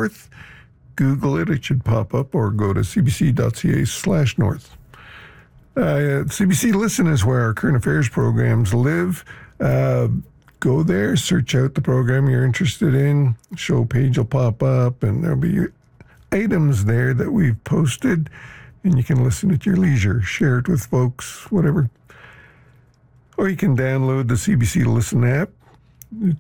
North. Google it. It should pop up, or go to cbc.ca/north. CBC Listen is where our current affairs programs live. Go there, search out the program you're interested in. Show page will pop up, and there'll be items there that we've posted, and you can listen at your leisure. Share it with folks, whatever. Or you can download the CBC Listen app.